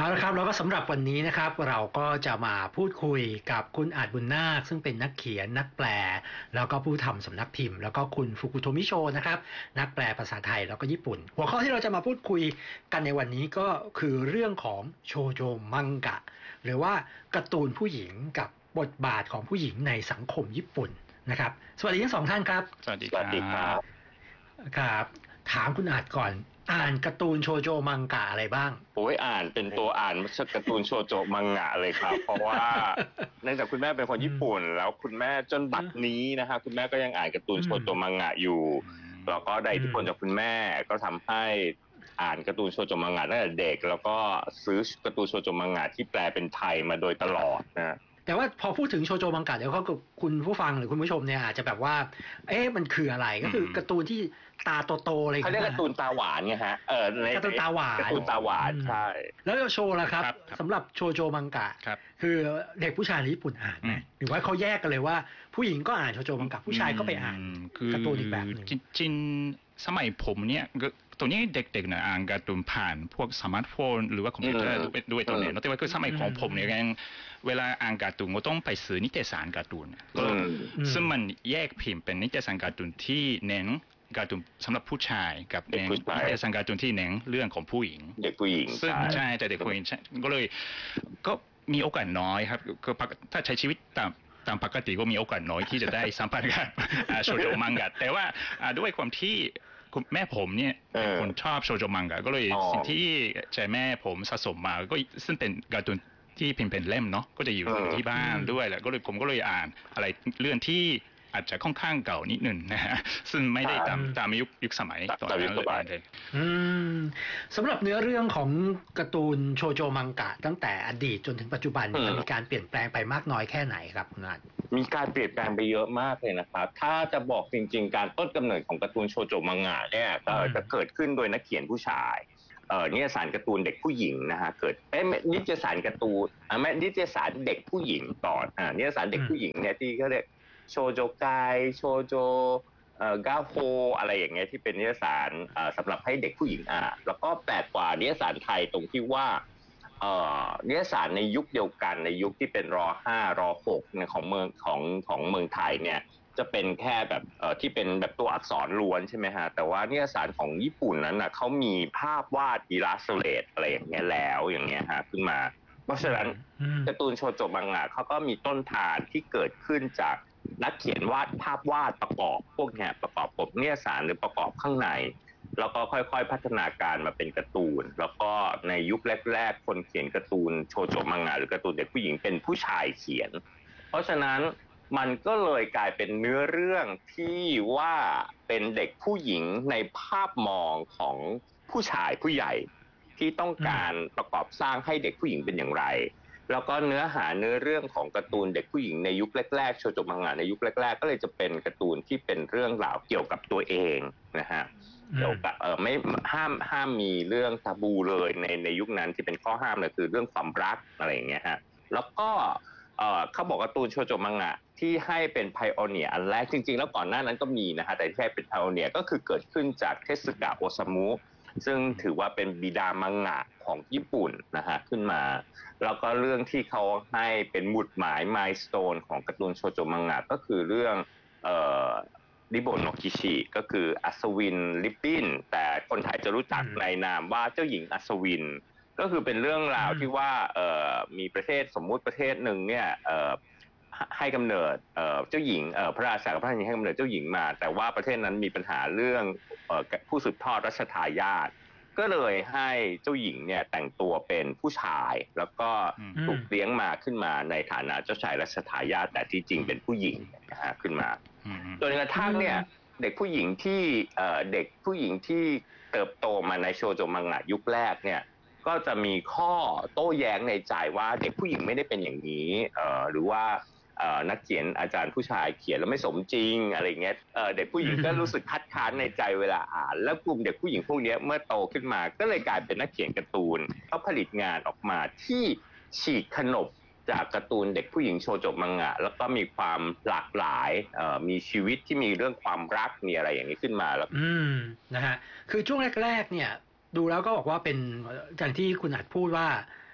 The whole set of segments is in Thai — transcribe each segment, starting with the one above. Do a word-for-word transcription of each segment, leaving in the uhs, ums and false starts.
เอาละครับแล้วก็สำหรับวันนี้นะครับเราก็จะมาพูดคุยกับคุณอาจบุญนาคซึ่งเป็นนักเขียนนักแปลแล้วก็ผู้ทำสำนักพิมพ์แล้วก็คุณฟุกุโทมิโชนะครับนักแปลภาษาไทยแล้วก็ญี่ปุ่นหัวข้อที่เราจะมาพูดคุยกันในวันนี้ก็คือเรื่องของโชโจมังกะหรือว่าการ์ตูนผู้หญิงกับบทบาทของผู้หญิงในสังคมญี่ปุ่นนะครับสวัสดีทั้งสองท่านครับสวัสดีครับครับถามคุณอาจก่อนอ่านการ์ตูนโชโจมังกะอะไรบ้างโอ้ยอ่านเป็นตัวอ่านไม่ใช่การ์ตูนโชโจมังงะเลยครับ เพราะว่าเนื่องจากคุณแม่เป็นคนญี่ปุ่นแล้วคุณแม่จนบัดนี้นะฮะคุณแม่ก็ยังอ่านการ์ตูนโชโจมังงะอยู่แล้วก็ได้อิทธิพลจากคุณแม่ก็ทำให้อ่านการ์ตูนโชโจมังงะตั้งแต่เด็กแล้วก็ซื้อการ์ตูนโชโจมังงะที่แปลเป็นไทยมาโดยตลอดนะแต่ว่าพอพูดถึงโชโจมังกะเดี๋ยวเขาคุณผู้ฟังหรือคุณผู้ชมเนี่ยอาจจะแบบว่าเอ๊ะมันคืออะไรก็คือการ์ตูนที่ตาโตๆอะไรเขาเรียกการ์ตูนตาหวานไงฮะเออการ์ตูนตาหวานการ์ตูนตาหวานใช่แล้วโชล่ะครับสำหรับโชโจมังกะคือเด็กผู้ชายในญี่ปุ่นอ่านไหมหรือว่าเขาแยกกันเลยว่าผู้หญิงก็อ่านโชโจมังกะผู้ชายก็ไปอ่านการ์ตูนอีกแบบนึงจริงๆสมัยผมเนี่ยตัวนี้เด็กๆเนี่ยอ่านการ์ตูนผ่านพวกสมาร์ทโฟนหรือว่าคอมพิวเตอร์ด้วยตัวเนี่ยแต่ว่าคือสมัยของผมเนี่ยยังเวลาอ่านการ์ตูนก็ต้องไปซื้อนิตยสารการ์ตูนซึ่งมันแยกพิมพ์เป็นนิตยสารการ์ตูนที่เน้นการ์ตูนสำหรับผู้ชายกับเน้นนิตยสารการ์ตูนที่เน้นเรื่องของผู้หญิงเด็กผู้หญิงซึ่งใช่แต่เด็กผู้หญิงก็เลยก็มีโอกาสน้อยครับก็ถ้าใช้ชีวิตตามตามปกติก็มีโอกาสน้อยที่จะได้สัมผัสกับโชโจมังกะแต่ว่าด้วยความที่แม่ผมเนี่ยเป็นคนชอบโชโจมังกะก็เลยสิ่งที่ใจแม่ผมสะสมมาก็ซึ่งเป็นการ์ตูนที่พิมพ์เป็นเล่มเนาะก็จะอยู่ที่บ้านด้วยแหละก็เลยผมก็เลยอ่านอะไรเรื่องที่อาจจะค่อนข้างเก่านิดหนึ่งนะฮะซึ่งไม่ได้ตามตามยุคยุคสมัยตอนนั้นเลยอืมสำหรับเนื้อเรื่องของการ์ตูนโชโจมังกะตั้งแต่อดีตจนถึงปัจจุบันมันมีการเปลี่ยนแปลงไปมากน้อยแค่ไหนครับคุณอาจมีการเปลี่ยนแปลงไปเยอะมากเลยนะครับถ้าจะบอกจริงๆการต้นกำเนิดของการ์ตูนโชโจมังงะเนี่ยจะเกิดขึ้นโดยนักเขียนผู้ชายเอ่อนิตยสารการ์ตูนเด็กผู้หญิงนะฮะเกิดเอ๊ะนิตยสารการ์ตูนอ่ะไม่นิตยสารเด็กผู้หญิงก่อนอ่านิตยสารเด็กผู้หญิงเนี่ยที่เขาเรียกโชโจไกโชโจเอ่อกาโฮอะไรอย่างเงี้ยที่เป็นนิตยสารเอ่อสำหรับให้เด็กผู้หญิงอ่านแล้วก็แปลกกว่านิตยสารไทยตรงที่ว่าเอ่อนิตยสารในยุคเดียวกันในยุคที่เป็นรห้ารหกเนี่ยของเมืองของของเมืองไทยเนี่ยจะเป็นแค่แบบเอ่อที่เป็นแบบตัวอักษรล้วนใช่ไหมฮะแต่ว่านิตยสารของญี่ปุ่นนั้นน่ะเขามีภาพวาดอิลลัสเทรตอะไรอย่างเงี้ยแล้วอย่างเงี้ยฮะขึ้นมาเพราะฉะนั้นการ์ตูนโชโจมังงะเขาก็มีต้นทานที่เกิดขึ้นจากนักเขียนวาดภาพวาดประกอบพวกเนี้ยประกอบปกนิตยสารหรือประกอบข้างในแล้วก็ค่อยๆพัฒนาการมาเป็นการ์ตูนแล้วก็ในยุคแรกๆคนเขียนการ์ตูนโชโจมังงะหรือการ์ตูนเด็กผู้หญิงเป็นผู้ชายเขียนเพราะฉะนั้นมันก็เลยกลายเป็นเนื้อเรื่องที่ว่าเป็นเด็กผู้หญิงในภาพมองของผู้ชายผู้ใหญ่ที่ต้องการประกอบสร้างให้เด็กผู้หญิงเป็นอย่างไรแล้วก็เนื้อหาเนื้อเรื่องของการ์ตูนเด็กผู้หญิงในยุคแรกๆโชโจมังงะในยุคแรกๆก็เลยจะเป็นการ์ตูนที่เป็นเรื่องราวเกี่ยวกับตัวเองนะฮะเกี่ยวกับเออไม่ห้ามห้ามมีเรื่องทาบูเลยในในยุคนั้นที่เป็นข้อห้ามเลยคือเรื่องความรักอะไรอย่างเงี้ยฮะแล้วก็เออเขาบอกการ์ตูนโชโจมังงะที่ให้เป็นไพโอเนียร์อันแรกจริงๆแล้วก่อนหน้านั้นก็มีนะฮะแต่ที่ให้เป็นไพโอเนียร์ก็คือเกิดขึ้นจากเทสึกะโอซามุซึ่งถือว่าเป็นบิดามังงะของญี่ปุ่นนะฮะขึ้นมาแล้วก็เรื่องที่เขาให้เป็นหมุดหมายมายสโตนของการ์ตูนโชโจมังงะก็คือเรื่องเอ่อริโบโนกิชิก็คืออัศวินลิปปินแต่คนไทยจะรู้จักในนามว่าเจ้าหญิงอัศวินก็คือเป็นเรื่องราวที่ว่าเอ่อมีประเทศสมมุติประเทศหนึ่งเนี่ยเอ่อให้กำเนิดเอ่อเจ้าหญิงเอ่อพระราชากับพระราชินีให้กำเนิดเจ้าหญิงมาแต่ว่าประเทศนั้นมีปัญหาเรื่องเอ่อผู้สืบทอดรัชทายาทก็เลยให้เจ้าหญิงเนี่ยแต่งตัวเป็นผู้ชายแล้วก็ถูกเลี้ยงมาขึ้นมาในฐานะเจ้าชายรัชทายาทแต่ที่จริงเป็นผู้หญิงนะฮะขึ้นมาจนกระทั่งเนี่ยเด็กผู้หญิงที่เอ่อเด็กผู้หญิงที่เติบโตมาในโชโจมังงะยุคแรกเนี่ยก็จะมีข้อโต้แย้งในใจว่าเด็กผู้หญิงไม่ได้เป็นอย่างนี้เอ่อหรือว่านักเขียนอาจารย์ผู้ชายเขียนแล้วไม่สมจริงอะไรเงี้ยเเด็กผู้หญิงก็รู้สึกคัดค้านในใจเวลาอ่านแล้วกลุ่มเด็กผู้หญิงพวกนี้เมื่อโตขึ้นมาก็เลยกลายเป็นนักเขียนการ์ตูนเขาผลิตงานออกมาที่ฉีกขนบจากการ์ตูนเด็กผู้หญิงโชโจมังงะแล้วก็มีความหลากหลายมีชีวิตที่มีเรื่องความรักมีอะไรอย่างนี้ขึ้นมาแล้วอืมนะฮะคือช่วงแรกๆเนี่ยดูแล้วก็บอกว่าเป็นอย่างที่คุณอาจพูดว่า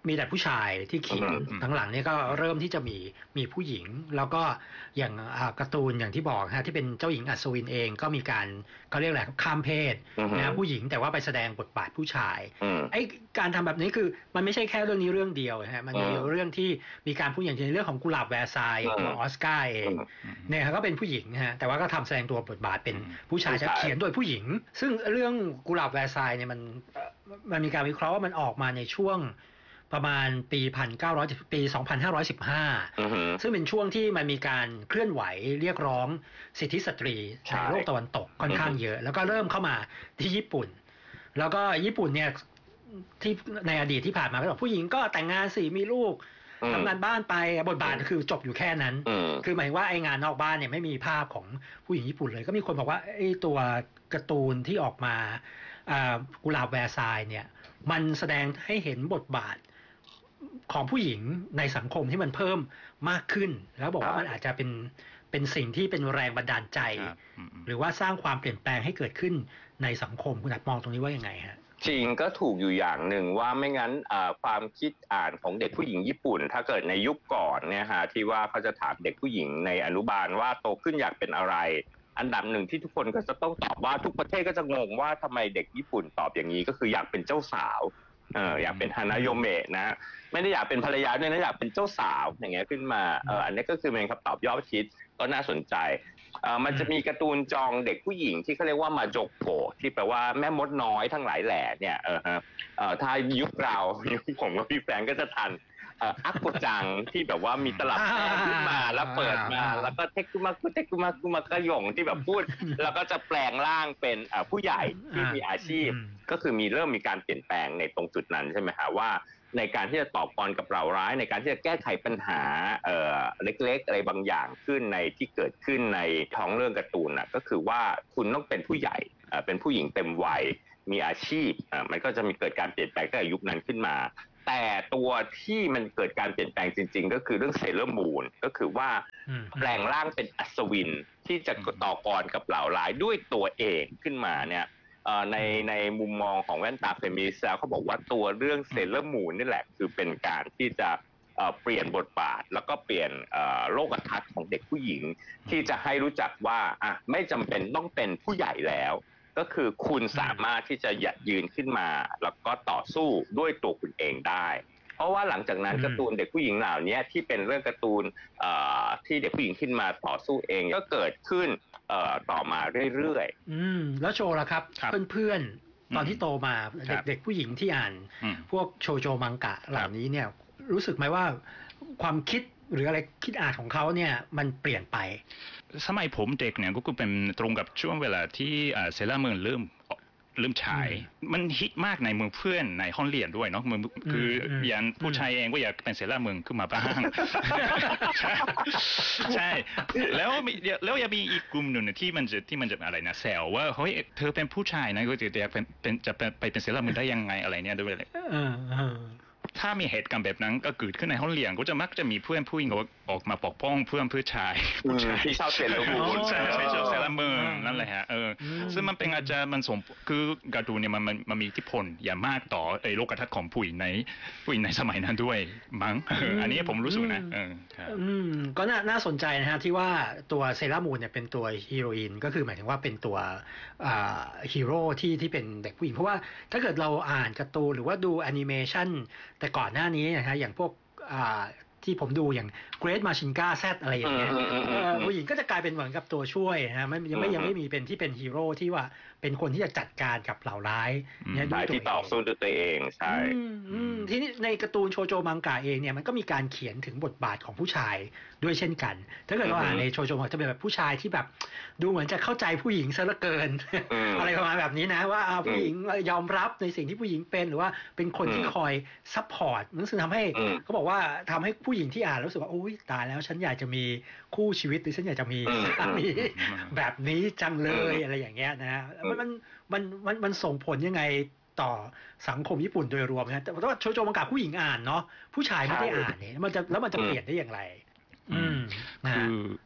มีแต่ผู้ชายที่เขียนอืมหลังๆเนี่ยก็เริ่มที่จะมีมีผู้หญิง แล้วก็อย่างอ่าการ์ตูนอย่างที่บอกฮะที่เป็นเจ้าหญิงอัศวินเองก็มีการเขาเรียกอะไรข้ามเพศอือฮึนะผู้หญิงแต่ว่าไปแสดงบทบาทผู้ชายอืมไอ้การทำแบบนี้คือมันไม่ใช่แค่เรื่องนี้เรื่องเดียวฮะมันมีอืมเรื่องที่มีการพูดอย่างเช่นเรื่องของกุหลาบแวร์ซายน์อืมตัวออสการ์เองอืมเนี่ยก็เป็นผู้หญิงฮะแต่ว่าก็ทำแสดงตัวบทบาทเป็นอืมผู้ชายผู้ชายจะเขียนโดยผู้หญิง ซึ่งเรื่องกุหลาบแวร์ซายน์เนี่ยมันเอ่อมันมีการวิเคราะห์ว่ามันออกมาในช่วงประมาณปีพันเก้าร้อยปีสองพันห้าร้อยสิบห้าอือฮึซึ่งเป็นช่วงที่มันมีการเคลื่อนไหวเรียกร้องสิทธิสตรีใช่ในโลกตะวันตกค่อนข้างเยอะ แล้วก็เริ่มเข้ามาที่ญี่ปุ่น แล้วก็ญี่ปุ่นเนี่ยที่ในอดีตที่ผ่านมาก็บอกผู้หญิงก็แต่งงานสิมีลูกอืมทำงานบ้านไปบทบาทคือจบอยู่แค่นั้นอืมคือหมายว่าไอ้งานนอกบ้านเนี่ยไม่มีภาพของผู้หญิงญี่ปุ่นเลย ก็มีคนบอกว่าไอ้ตัวการ์ตูนที่ออกมาอ่ากุหลาบแวร์ซายน์เนี่ยมันแสดงให้เห็นบทบาทของผู้หญิงในสังคมที่มันเพิ่มมากขึ้น แล้วบอกว่ามันอาจจะเป็นเป็นสิ่งที่เป็นแรงบันดาลใจครับอืมหรือว่าสร้างความเปลี่ยนแปลงให้เกิดขึ้นในสังคมคุณอัดมองตรงนี้ว่ายังไงฮะจริงก็ถูกอยู่อย่างหนึ่งว่าไม่งั้นอ่าความคิดอ่านของเด็กผู้หญิงญี่ปุ่น ถ้าเกิดในยุคก่อนเนี่ยฮะที่ว่าเขาจะถามเด็กผู้หญิงในอนุบาลว่าโตขึ้นอยากเป็นอะไร อันดับหนึ่งที่ทุกคนก็จะต้องตอบว่าทุกประเทศก็จะงงว่าทำไมเด็กญี่ปุ่นตอบอย่างนี้ก็คืออยากเป็นเจ้าสาวเอออยากเป็นฮานาโยเมะนะไม่ได้อยากเป็นภรรยาด้วยนะอยากเป็นเจ้าสาวอย่างเงี้ยขึ้นมาเอออันนี้ก็คือเป็นคำตอบยอดฮิตก็น่าสนใจเออมันจะมีการ์ตูนจองเด็กผู้หญิงที่เขาเรียกว่ามาโจโกะที่แปลว่าแม่มดน้อยทั้งหลายแหล่เนี่ยเออฮะเออถ้ายุคเรายุคผมกับพี่แฟรงก์ก็จะทันเอ่ออักโกจังที่แบบว่ามีตลับแป้งขึ้นมาแล้วเปิดมาแล้วก็เทคุมาคุเทคุมาคุมากระหย่งที่แบบพูด แล้วก็จะแปลงร่างเป็นเอ่อผู้ใหญ่ที่มีอาชีพอืมก็คือมีเริ่มมีการเปลี่ยนแปลงในตรงจุดนั้นใช่ไหมฮะว่าในการที่จะตอบกรกับเราร้ายในการที่จะแก้ไขปัญหาเอ่อเล็กๆอะไรบางอย่างขึ้นในที่เกิดขึ้นในท้องเรื่องการ์ตูนน่ะก็คือว่าคุณต้องเป็นผู้ใหญ่เอ่อเป็นผู้หญิงเต็มวัยมีอาชีพอ่ามันก็จะมีเกิดการเปลี่ยนแปลงตั้งแต่ยุคนั้นขึ้นมา แต่ตัวที่มันเกิดการเปลี่ยนแปลงจริงๆก็คือเรื่องเซเลอร์มูนก็คือว่าอืมแปลงร่างเป็นอัศวินที่จะต่อกรกับเหล่าร้ายด้วยตัวเองขึ้นมาเนี่ยเอ่อในในมุมมองของแว่นตาเฟมินิสต์แล้วเขาบอกว่าตัวเรื่องเซเลอร์มูนนี่แหละคือเป็นการที่จะเอ่อเปลี่ยนบทบาทแล้วก็เปลี่ยนเอ่อโลกทัศน์ของเด็กผู้หญิง ที่จะให้รู้จักว่าอ่ะไม่จำเป็นต้องเป็นผู้ใหญ่แล้ว ก็คือคุณสามารถที่จะหยัดยืนขึ้นมา แล้วก็ต่อสู้ด้วยตัวคุณเองได้ เพราะว่าหลังจากนั้นอืมการ์ตูนเด็กผู้หญิงเหล่านี้ที่เป็นเรื่องการ์ตูนเอ่อที่เด็กผู้หญิงขึ้นมาต่อสู้เองก็เกิดขึ้นเอ่อต่อมาเรื่อยๆอืมแล้วโชว์ล่ะครับครับเพื่อนๆ ตอนที่โตมาครับเด็กๆผู้หญิงที่อ่านอืมพวกโชโจมังกะเหล่านี้เนี่ยรู้สึกไหมว่าความคิดหรืออะไรคิดอ่านของเขาเนี่ยมันเปลี่ยนไปสมัยผมเด็กเนี่ยก็คือเป็นตรงกับช่วงเวลาที่เซเลอร์เมืองเริ่มเริ่มฉาย มันฮิตมากในเมืองเพื่อนในห้องเรียนด้วยเนาะมันคืออมอย่างผู้ชายเองก็อยากเป็นเซเลอร์เมืองขึ้นมาบ้าง ใช่ใช่แล้วมีแล้วยังมีอีกกลุ่มหนึ่งที่มันจะที่มันจะอะไรนะแซวว่าเฮ้ยเธอเป็นผู้ชายนะก็จะอยากเป็นเป็นจะเป็นไปเป็นเซเลอร์เมืองได้ยังไงอะไรเนี่ยด้วยเออเออถ้ามีเหตุการณ์แบบนั้นก็เกิดขึ้นในห้องเรียนก็จะมักจะมีเพื่อนผู้หญิงออกมาปกป้องเพื่อนผู้ชายผู้ชายที่ชอบเซเลอร์มูนใช่ใช่ชอบเซเลอร์มูนนั่นแหละฮะเอออมซึ่งมันเป็นอาจจะมันส่งคือการ์ตูนเนี่ยมันมันมันมีอิทธิพลอย่างมากต่อไอ้โลกทัศน์ของผู้หญิงในผู้หญิงในสมัยนั้นด้วยมั้งเอออันนี้ผมรู้สึกนะเออครับอืมก็น่าน่าสนใจนะฮะที่ว่าตัวเซรามูนเนี่ยเป็นตัวฮีโรอีนก็คือหมายถึงว่าเป็นตัวอ่าฮีโร่ที่ที่เป็นเด็กผู้หญิงเพราะว่าถ้าเกิดเราอ่านการ์ตูนหรือว่าดูแอนิเมชันแต่ก่อนหน้านี้นะฮะอย่างพวกอ่าที่ผมดูอย่าง Great Machinga Z อะไรอย่างเงี้ยอืมอืมอืมเอ่อผู้หญิงก็จะกลายเป็นเหมือนกับตัวช่วยนะฮะไม่ยังไม่อืมยังไม่มีเป็นที่เป็นฮีโร่ที่ว่าเป็นคนที่จะจัดการกับเหล่าร้ายเนี่ยด้สาวยยตัวที่เองต่อสู้ด้วยตัวเองใช่อืมอืมทีนี้ในการ์ตูนโชโจมังกะเองเนี่ยมันก็มีการเขียนถึงบทบาทของผู้ชายด้วยเช่นกัน ถ้าเกิดเราอ่านในโชโจมังกะจะเป็นแบบผู้ชายที่แบบดูเหมือนจะเข้าใจผู้หญิงซะเหลือเกินอืมอะไรประมาณแบบนี้นะว่าอ่าผู้หญิงยอมรับในสิ่งที่ผู้หญิงเป็นหรือว่าเป็นคนที่อืมคอยซัพพอร์ตนั่นคือทำให้อืมเขาบอกว่าทำให้ผู้หญิงที่อ่านแล้วรู้สึกว่าโอ้ยตายแล้วฉันอยากจะมีคู่ชีวิตหรือฉันอยากจะมีอืมสามีอืมแบบนี้จังเลยอืมอะไรอย่างเงี้ยนะฮะอืมมันมันมันมันมันส่งผลยังไงต่อสังคมญี่ปุ่นโดยรวมนะแต่ว่าโชโจมังกะผู้หญิงอ่านเนาะผู้ชายไม่ได้อ่านเนี่ยมันจะแล้วมันจะเปลี่ยนได้อย่างไร อืมนะคืฮะอ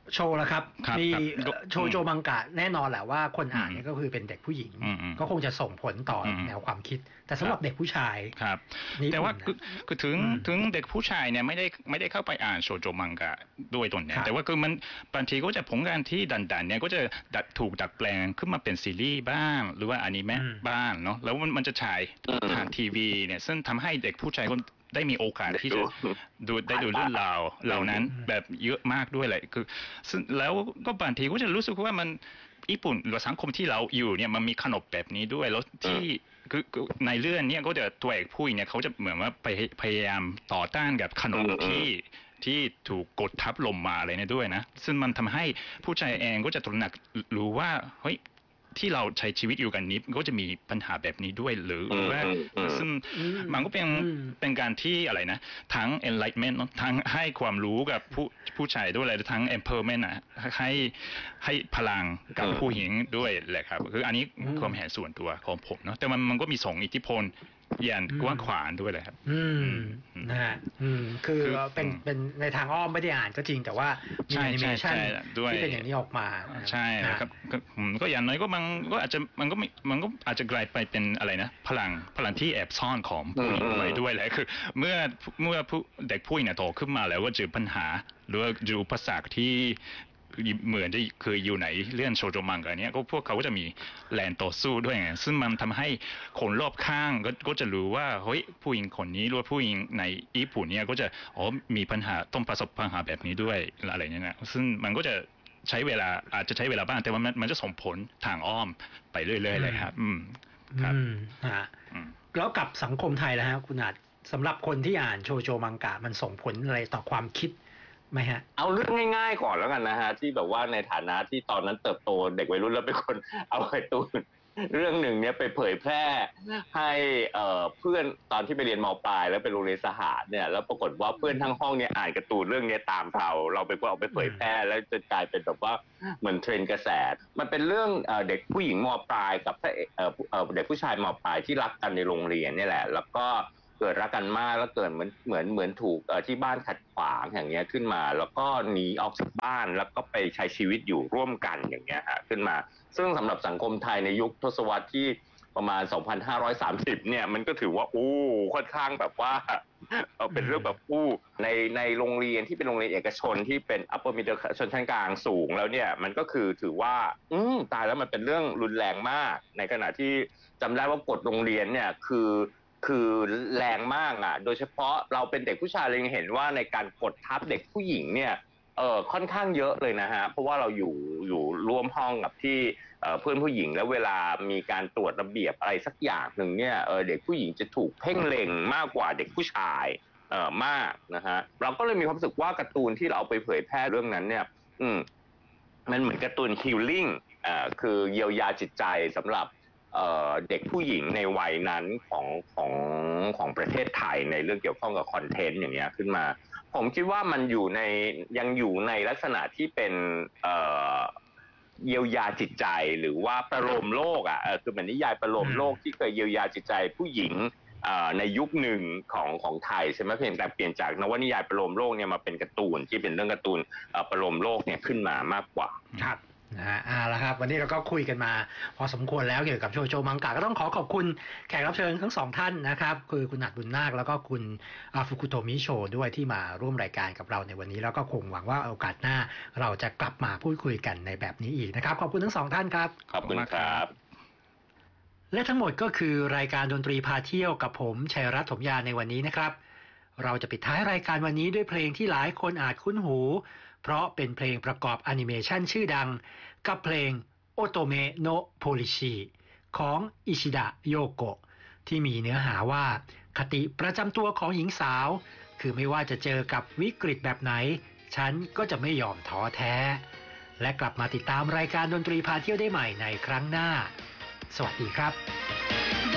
โชว์แล้วครับครับมีครับโชโจมังกะแน่นอนแหละว่าคนอ่านอืมเนี่ยก็คือเป็นเด็กผู้หญิงอืมอืมก็คงจะส่งผลต่ออมแนวความคิด แต่สำหรับเด็กผู้ชายครับนี่แต่ว่าผมนะคือคือถึงอืมถึงเด็กผู้ชายเนี่ยไม่ได้ไม่ได้เข้าไปอ่านโชโจมังกะด้วยตนเนี่ครัยบแต่ว่าคือมันบางทีก็จะผลงานที่ดันๆเนี่ยก็จะดัดถูกดัดแปลงขึ้นมาเป็นซีรีส์บ้าง หรือว่าอนิเมะอืมบ้างเนาะแล้วมันมันจะฉายอืมทางทีวีเนี่ยซึ่งทำให้เด็กผู้ชายก็ได้มีโอกาสที่จะดูดูได้ดูเรื่องราวเหล่านั้นอืมแบบเยอะมากด้วยแหละคือซึ่งแล้วก็บางทีก็จะรู้สึกว่ามันญี่ปุ่นหรือสังคมที่เราอยู่เนี่ยมันมีขนบแบบนี้ด้วยแล้วที่คือคือในเรื่องเนี้ก็จะตัวเอกผู้หญิงเนี่ยเขาจะเหมือนว่าไปพยายามต่อต้านกับขนบอืมที่ที่ถูกกดทับลงมาอะไรเนี่ยด้วยนะซึ่งมันทำให้ผู้ชายเองก็จะตระหนักรู้ว่าเฮ้ยที่เราใช้ชีวิตอยู่กันนี้ก็จะมีปัญหาแบบนี้ด้วยหรือหรือว่าอืมอืมซึ่งอืมมันก็เป็นอืมเป็นการที่อะไรนะทั้ง enlightenment เนอะทั้งให้ความรู้กับผู้ผู้ชายด้วยอะไรทั้ง empowerment อ่ะให้ให้พลังกับอืมผู้หญิงด้วยแหละครับคืออันนี้อืมความเห็นส่วนตัวของผมเนาะแต่มันมันก็มีส่งอิทธิพลอย่างอืมกว้างขวางด้วยเลยครับอืมอืมนะฮะอืมคือคือเป็นอืมเป็นในทางอ้อมไม่ได้อ่านก็จริงแต่ว่ามีใช่แอนิเมชันใช่ใช่ด้วยที่เป็นอย่างนี้ออกมาใช่นะครับก็อืมก็อย่างน้อยก็มันก็อาจจะมันก็ไม่มันก็อาจจะกลายไปเป็นอะไรนะพลังพลังที่แอบซ่อนของผู้หญิงอืมไว้ด้วยแหละคือ เมื่อเมื่อผู้เด็กผู้หญิงเนี่ยโตขึ้นมาแล้วก็เจอปัญหาหรือว่าเจออุปสรรคที่เหมือนจะเคยอยู่ในเรื่องโชโจมังกะเนี้ยก็พวกเขาก็จะมีแรงต่อสู้ด้วยไงซึ่งมันทำให้คนรอบข้างก็ก็จะรู้ว่าเฮ้ยผู้หญิงคนนี้หรือว่าผู้หญิงในญี่ปุ่นเนี่ยก็จะอ๋อมีปัญหาต้องประสบปัญหาแบบนี้ด้วยอะไรเนี้ยนะซึ่งมันก็จะใช้เวลาอาจจะใช้เวลาบ้างแต่ว่ามันมันจะส่งผลทางอ้อมไปเรื่อยๆเลยครับ อืมครับอืมนะฮะอืมแล้วกับสังคมไทยแล้วฮะคุณอาจสำหรับคนที่อ่านโชโจมังกะมันส่งผลอะไรต่อความคิดไหมฮะเอาเรื่องง่ายๆก่อนแล้วกันนะฮะที่แบบว่าในฐานะที่ตอนนั้นเติบโตเด็กวัยรุ่นแล้วเป็นคนเอาไอ้ตูนเรื่องหนึ่งเนี่ยไปเผยแพร่ให้เอ่อเพื่อนตอนที่ไปเรียนม.ปลายแล้วไปโรงเรียนสหะเนี่ยแล้วปรากฏว่าเพื่อนทั้งห้องเนี่ยอ่านการ์ตูนเรื่องนี้ตามเราเราไปก็เอาไปเผยแพร่แล้วจะกลายเป็นแบบว่าเหมือนเทรนด์กระแสมันเป็นเรื่องเอ่อเด็กผู้หญิงม.ปลายกับพระเอกเอ่อเอ่อเด็กผู้ชายม.ปลายที่รักกันในโรงเรียนเนี่ยแหละแล้วก็เกิดรักกันมากแล้วเกิดเหมือนเหมือนเหมือนถูกเอ่อที่บ้านขัดขวางอย่างเงี้ยขึ้นมาแล้วก็หนีออกจากบ้านแล้วก็ไปใช้ชีวิตอยู่ร่วมกันอย่างเงี้ยฮะขึ้นมาซึ่งสำหรับสังคมไทยในยุคทศวรรษที่ประมาณ สองพันห้าร้อยสามสิบ เนี่ยมันก็ถือว่าอู้ค่อนข้างแบบว่าเอ่อเป็นเรื่องแบบอู้ในในโรงเรียนที่เป็นโรงเรียนเอกชนที่เป็น upper middle ชนชั้นกลางสูงแล้วเนี่ยมันก็คือถือว่าอืมตายแล้วมันเป็นเรื่องรุนแรงมากในขณะที่จำได้ว่ากฎโรงเรียนเนี่ยคือคือแรงมากอ่ะโดยเฉพาะเราเป็นเด็กผู้ชายเรายังเห็นว่าในการกดทับเด็กผู้หญิงเนี่ยเออค่อนข้างเยอะเลยนะฮะเพราะว่าเราอยู่อยู่ร่วมห้องกับที่เอ่อเพื่อนผู้หญิงแล้วเวลามีการตรวจระเบียบอะไรสักอย่างหนึ่งเนี่ยเออเด็กผู้หญิงจะถูกเพ่งเล็งมากกว่าเด็กผู้ชายเออมากนะฮะเราก็เลยมีความรู้สึกว่าการ์ตูนที่เราเอาไปเผยแพร่เรื่องนั้นเนี่ยอืมมันเหมือนการ์ตูนฮีลลิ่งอ่าคือเยียวยาจิตใจสำหรับเอ่อเด็กผู้หญิงในวัยนั้นของของของประเทศไทยในเรื่องเกี่ยวข้องกับคอนเทนต์อย่างเงี้ยขึ้นมาผมคิดว่ามันอยู่ในยังอยู่ในลักษณะที่เป็นเอ่อเยียวยาจิตใจหรือว่าประโลมโลกอ่ะเออคือเหมือนนิยายประโลมโลกที่เคยเยียวยาจิตใจผู้หญิงเอ่อในยุคหนึ่งของของไทยใช่ไหมเพียงแต่เปลี่ยนจากนวนิยายประโลมโลกเนี่ยมาเป็นการ์ตูนที่เป็นเรื่องการ์ตูนเอ่อประโลมโลกเนี่ยขึ้นมามากกว่าครับนะฮะอ่าแล้วครับวันนี้เราก็คุยกันมาพอสมควรแล้วเกี่ยวกับโชโจมังกะก็ต้องขอขอบคุณแขกรับเชิญทั้งสองท่านนะครับคือคุณอัดบุญนาคแล้วก็คุณอ่าฟุกุโตมิโชด้วยที่มาร่วมรายการกับเราในวันนี้แล้วก็คงหวังว่าโอกาสหน้าเราจะกลับมาพูดคุยกันในแบบนี้อีกนะครับขอบคุณทั้งสองท่านครับขอบคุณครับและทั้งหมดก็คือรายการดนตรีพาเที่ยวกับผมชัยรัตน์ถมยาในวันนี้นะครับเราจะปิดท้ายรายการวันนี้ด้วยเพลงที่หลายคนอาจคุ้นหูเพราะเป็นเพลงประกอบแอนิเมชันชื่อดังกับเพลงโอโตเมะโนะโพลิชิของอิชิดะโยโกะที่มีเนื้อหาว่าคติประจำตัวของหญิงสาวคือไม่ว่าจะเจอกับวิกฤตแบบไหนฉันก็จะไม่ยอมท้อแท้และกลับมาติดตามรายการดนตรีพาเที่ยวได้ใหม่ในครั้งหน้าสวัสดีครับ